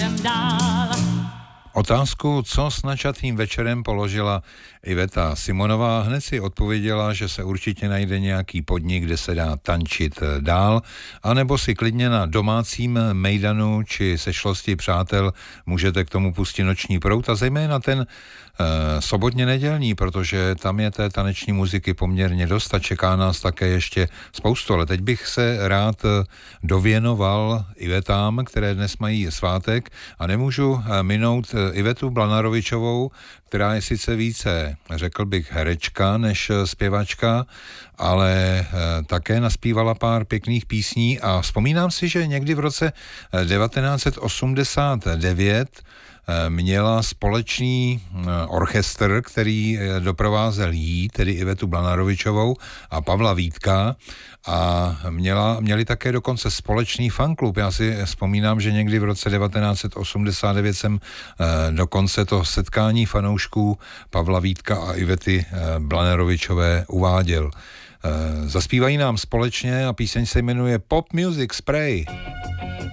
jsem dál. Otázku, co s načatým večerem, položila Iveta Simonová. Hned si odpověděla, že se určitě najde nějaký podnik, kde se dá tančit dál, anebo si klidně na domácím mejdanu či sešlosti přátel můžete k tomu pustit Noční proud a zejména ten sobotně nedělní, protože tam je té taneční muziky poměrně dost a čeká nás také ještě spoustu. Ale teď bych se rád dověnoval Ivetám, které dnes mají svátek a nemůžu minout Ivetu Blanarovičovou, která je sice více, řekl bych, herečka než zpěvačka, ale také naspívala pár pěkných písní a vzpomínám si, že někdy v roce 1989 měla společný orchestr, který doprovázel jí, tedy Ivetu Blanarovičovou a Pavla Vítka a měli také dokonce společný fanklub. Já si vzpomínám, že někdy v roce 1989 jsem dokonce to setkání fanoušků Pavla Vítka a Ivety Blanarovičové uváděl. Zaspívají nám společně a píseň se jmenuje Pop Music Spray.